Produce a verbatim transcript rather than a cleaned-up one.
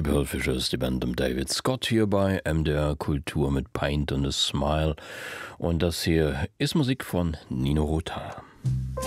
Pearl Fishers, die Band um David Scott hier bei M D R Kultur mit Paint and a Smile. Und das hier ist Musik von Nino Rota.